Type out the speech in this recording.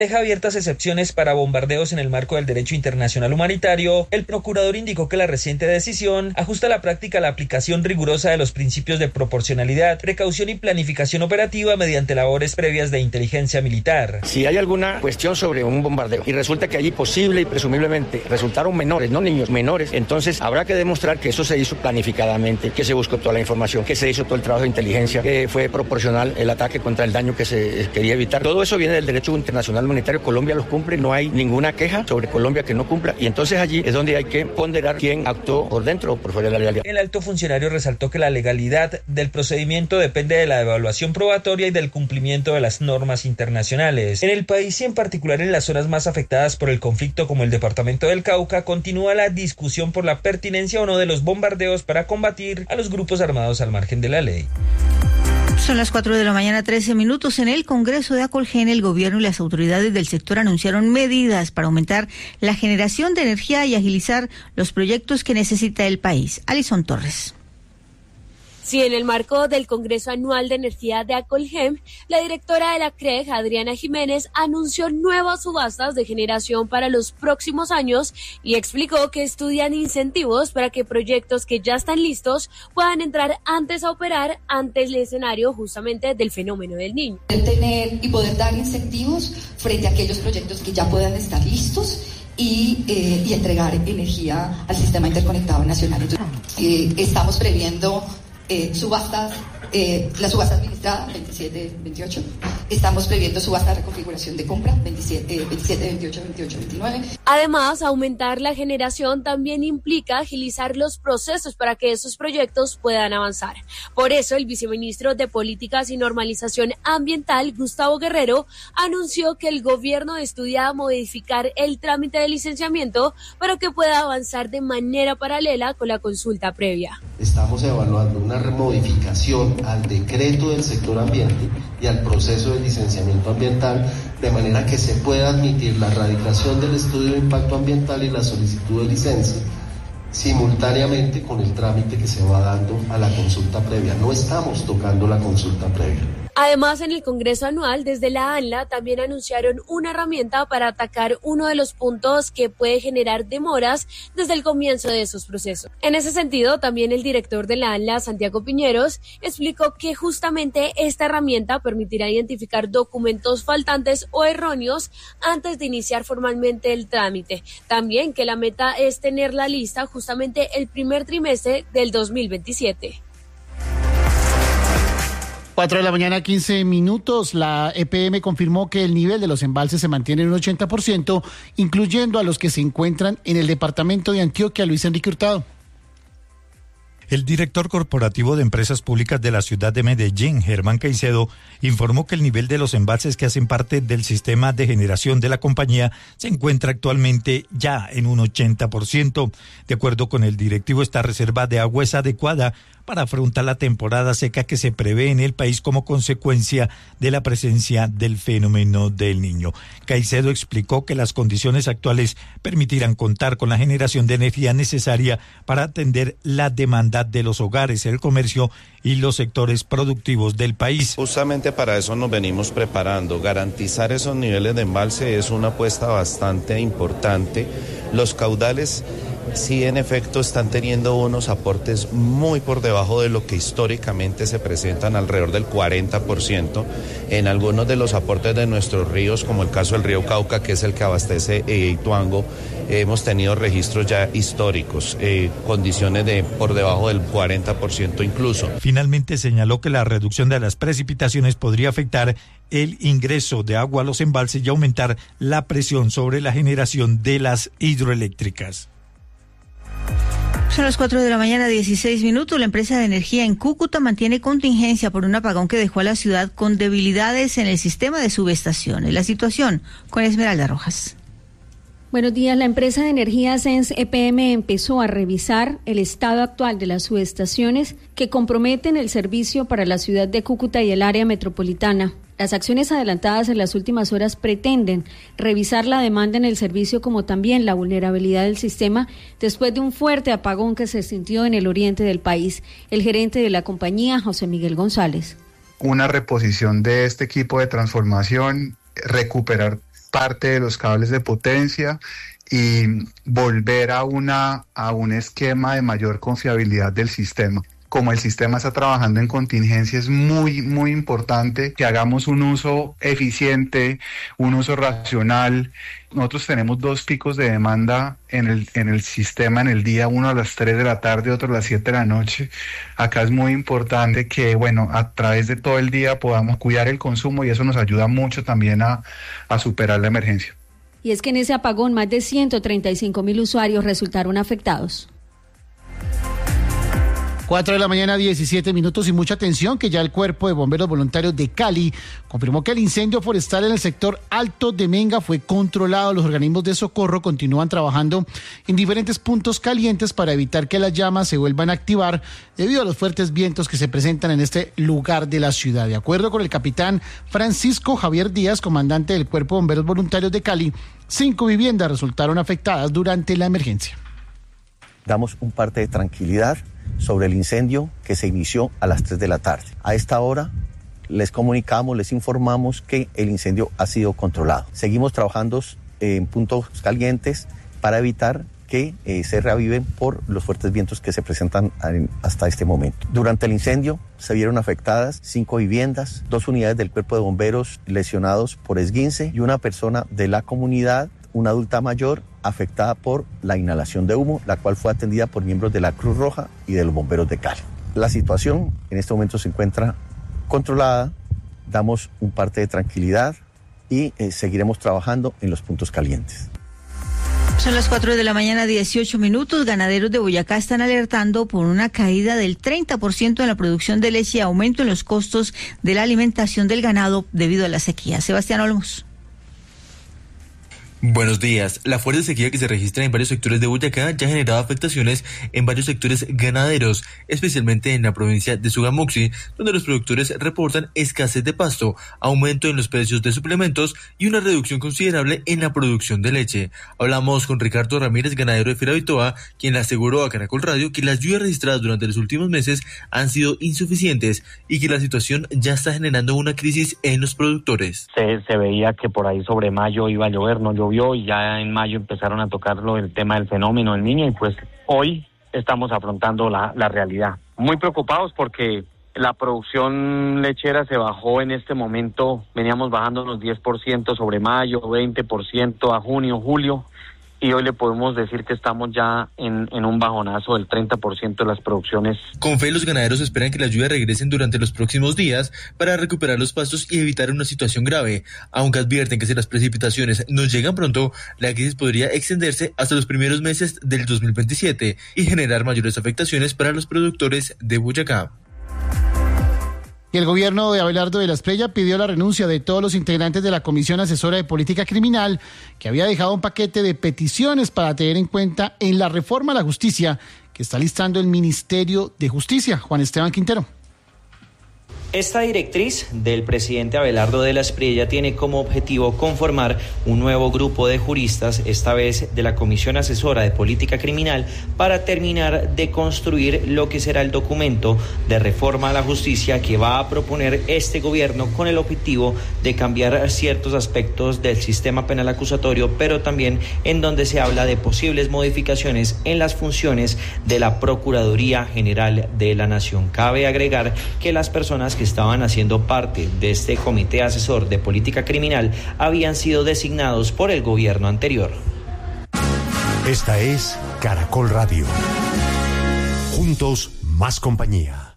deja abiertas excepciones para bombardeos en el marco del derecho internacional humanitario, el procurador indicó que la reciente decisión ajusta a la práctica la aplicación rigurosa de los principios de proporcionalidad, precaución y planificación operativa mediante labores previas de inteligencia militar. Si hay alguna cuestión sobre un bombardeo y resulta que allí posible y presumiblemente resultaron menores, no niños, menores, entonces habrá que demostrar que eso se hizo planificadamente, que se buscó toda la información, que se hizo todo el trabajo de inteligencia, que fue proporcional el ataque contra el daño que se quería evitar. Todo eso viene del derecho internacional humanitario. Colombia los cumple, no hay ninguna queja sobre Colombia que no cumpla, y entonces allí es donde hay que ponderar quién actuó por dentro o por fuera de la legalidad. El alto funcionario resaltó que la legalidad del procedimiento depende de la evaluación probatoria y del cumplimiento de las normas internacionales. En el país y en particular en las zonas más afectadas por el conflicto como el departamento del Cauca, continúa la discusión por la pertinencia o no de los bombardeos para combatir a los grupos armados al margen de la ley. Son las 4:13 a.m. En el Congreso de Acolgen, el gobierno y las autoridades del sector anunciaron medidas para aumentar la generación de energía y agilizar los proyectos que necesita el país. Alison Torres. Sí, en el marco del Congreso Anual de Energía de Acolgen, la directora de la CREG, Adriana Jiménez, anunció nuevas subastas de generación para los próximos años y explicó que estudian incentivos para que proyectos que ya están listos puedan entrar antes a operar ante el escenario justamente del fenómeno del Niño. Tener y poder dar incentivos frente a aquellos proyectos que ya puedan estar listos y entregar energía al sistema interconectado nacional. Estamos previendo subastas, la subasta administrada 27-28, estamos previendo subasta de reconfiguración de compra 27-28-29. Además, aumentar la generación también implica agilizar los procesos para que esos proyectos puedan avanzar. Por eso, el viceministro de Políticas y Normalización Ambiental, Gustavo Guerrero, anunció que el gobierno estudia modificar el trámite de licenciamiento para que pueda avanzar de manera paralela con la consulta previa. Estamos evaluando una modificación al decreto del sector ambiente y al proceso de licenciamiento ambiental, de manera que se pueda admitir la radicación del estudio de impacto ambiental y la solicitud de licencia simultáneamente con el trámite que se va dando a la consulta previa. No estamos tocando la consulta previa. Además, en el Congreso Anual, desde la ANLA, también anunciaron una herramienta para atacar uno de los puntos que puede generar demoras desde el comienzo de esos procesos. En ese sentido, también el director de la ANLA, Santiago Piñeros, explicó que justamente esta herramienta permitirá identificar documentos faltantes o erróneos antes de iniciar formalmente el trámite. También que la meta es tener la lista justamente el primer trimestre del 2027. 4:15 a.m. La EPM confirmó que el nivel de los embalses se mantiene en un 80%, incluyendo a los que se encuentran en el departamento de Antioquia. Luis Enrique Hurtado. El director corporativo de Empresas Públicas de la ciudad de Medellín, Germán Caicedo, informó que el nivel de los embalses que hacen parte del sistema de generación de la compañía se encuentra actualmente ya en un 80%. De acuerdo con el directivo, esta reserva de agua es adecuada para afrontar la temporada seca que se prevé en el país como consecuencia de la presencia del fenómeno del Niño. Caicedo explicó que las condiciones actuales permitirán contar con la generación de energía necesaria para atender la demanda de los hogares, el comercio y los sectores productivos del país. Justamente para eso nos venimos preparando. Garantizar esos niveles de embalse es una apuesta bastante importante. Los caudales sí, en efecto, están teniendo unos aportes muy por debajo de lo que históricamente se presentan, alrededor del 40%. En algunos de los aportes de nuestros ríos, como el caso del río Cauca, que es el que abastece Ituango, hemos tenido registros ya históricos, condiciones de por debajo del 40% incluso. Finalmente señaló que la reducción de las precipitaciones podría afectar el ingreso de agua a los embalses y aumentar la presión sobre la generación de las hidroeléctricas. Son las 4:16 a.m. La empresa de energía en Cúcuta mantiene contingencia por un apagón que dejó a la ciudad con debilidades en el sistema de subestaciones. La situación con Esmeralda Rojas. Buenos días. La empresa de energía SENS EPM empezó a revisar el estado actual de las subestaciones que comprometen el servicio para la ciudad de Cúcuta y el área metropolitana. Las acciones adelantadas en las últimas horas pretenden revisar la demanda en el servicio como también la vulnerabilidad del sistema después de un fuerte apagón que se sintió en el oriente del país. El gerente de la compañía, José Miguel González. Una reposición de este equipo de transformación, recuperar parte de los cables de potencia y volver a un esquema de mayor confiabilidad del sistema. Como el sistema está trabajando en contingencia, es muy, muy importante que hagamos un uso eficiente, un uso racional. Nosotros tenemos 2 picos de demanda en el sistema en el día, uno a las 3 de la tarde, otro a las 7 de la noche. Acá es muy importante que, a través de todo el día podamos cuidar el consumo y eso nos ayuda mucho también a superar la emergencia. Y es que en ese apagón más de 135.000 usuarios resultaron afectados. 4 de la mañana, 17 minutos y mucha atención que ya el Cuerpo de Bomberos Voluntarios de Cali confirmó que el incendio forestal en el sector Alto de Menga fue controlado. Los organismos de socorro continúan trabajando en diferentes puntos calientes para evitar que las llamas se vuelvan a activar debido a los fuertes vientos que se presentan en este lugar de la ciudad. De acuerdo con el capitán Francisco Javier Díaz, comandante del Cuerpo de Bomberos Voluntarios de Cali, 5 viviendas resultaron afectadas durante la emergencia. Damos un parte de tranquilidad sobre el incendio que se inició a las 3 de la tarde. A esta hora les comunicamos, les informamos que el incendio ha sido controlado. Seguimos trabajando en puntos calientes para evitar que se reaviven por los fuertes vientos que se presentan hasta este momento. Durante el incendio se vieron afectadas 5 viviendas, 2 unidades del Cuerpo de Bomberos lesionados por esguince y una persona de la comunidad, una adulta mayor, afectada por la inhalación de humo, la cual fue atendida por miembros de la Cruz Roja y de los bomberos de Cali. La situación en este momento se encuentra controlada, damos un parte de tranquilidad y seguiremos trabajando en los puntos calientes. Son las 4 de la mañana, 18 minutos. Ganaderos de Boyacá están alertando por una caída del 30% en la producción de leche y aumento en los costos de la alimentación del ganado debido a la sequía. Sebastián Olmos. Buenos días. La fuerte sequía que se registra en varios sectores de Boyacá ya ha generado afectaciones en varios sectores ganaderos, especialmente en la provincia de Sogamoxi, donde los productores reportan escasez de pasto, aumento en los precios de suplementos y una reducción considerable en la producción de leche. Hablamos con Ricardo Ramírez, ganadero de Firavitoa, quien aseguró a Caracol Radio que las lluvias registradas durante los últimos meses han sido insuficientes y que la situación ya está generando una crisis en los productores. Se veía que por ahí sobre mayo iba a llover, no llovió, y ya en mayo empezaron a tocarlo el tema del fenómeno del Niño, y pues hoy estamos afrontando la realidad. Muy preocupados porque la producción lechera se bajó en este momento, veníamos bajando unos 10% sobre mayo, 20% a junio, julio, y hoy le podemos decir que estamos ya en un bajonazo del 30% de las producciones. Con fe, los ganaderos esperan que las lluvias regresen durante los próximos días para recuperar los pastos y evitar una situación grave, aunque advierten que si las precipitaciones no llegan pronto, la crisis podría extenderse hasta los primeros meses del 2027 y generar mayores afectaciones para los productores de Boyacá. Y el gobierno de Abelardo de la Espriella pidió la renuncia de todos los integrantes de la Comisión Asesora de Política Criminal, que había dejado un paquete de peticiones para tener en cuenta en la reforma a la justicia que está listando el Ministerio de Justicia. Juan Esteban Quintero. Esta directriz del presidente Abelardo de la Espriella tiene como objetivo conformar un nuevo grupo de juristas, esta vez de la Comisión Asesora de Política Criminal, para terminar de construir lo que será el documento de reforma a la justicia que va a proponer este gobierno con el objetivo de cambiar ciertos aspectos del sistema penal acusatorio, pero también en donde se habla de posibles modificaciones en las funciones de la Procuraduría General de la Nación. Cabe agregar que las personas que estaban haciendo parte de este comité asesor de política criminal habían sido designados por el gobierno anterior. Esta es Caracol Radio. Juntos, más compañía.